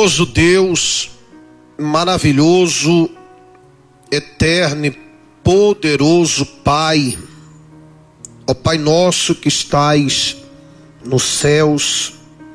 Bondoso Deus, maravilhoso, eterno e poderoso Pai, ó Pai nosso que estais nos céus,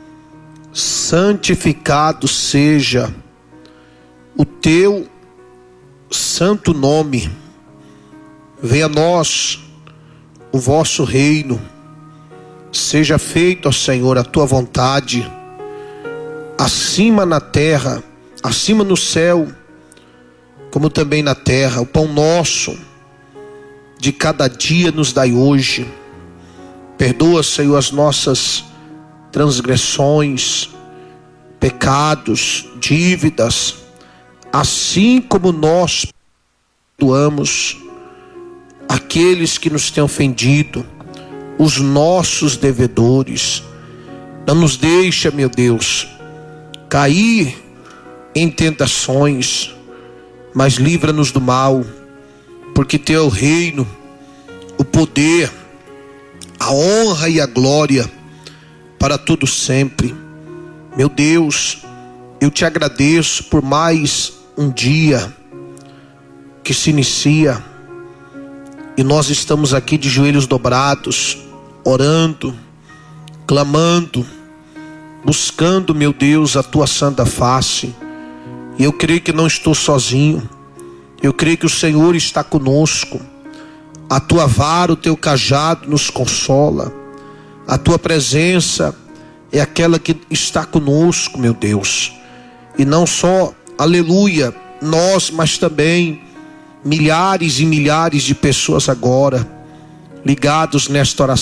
santificado seja o teu santo nome. Venha a nós o vosso reino. Seja feito, ó Senhor, a tua vontade, acima na terra, acima no céu, como também na terra. O pão nosso de cada dia nos dai hoje. Perdoa, Senhor, as nossas transgressões, pecados, dívidas, assim como nós perdoamos aqueles que nos têm ofendido, os nossos devedores. Não nos deixa, meu Deus, cair em tentações, mas livra-nos do mal, porque teu é o reino, o poder, a honra e a glória para todo sempre. Meu Deus, eu te agradeço por mais um dia que se inicia, e nós estamos aqui de joelhos dobrados, orando, clamando, buscando, meu Deus, a tua santa face. E eu creio que não estou sozinho. Eu creio que o Senhor está conosco. A tua vara, o teu cajado nos consola. A tua presença é aquela que está conosco, meu Deus. E não só, aleluia, nós, mas também milhares e milhares de pessoas agora ligados nesta oração.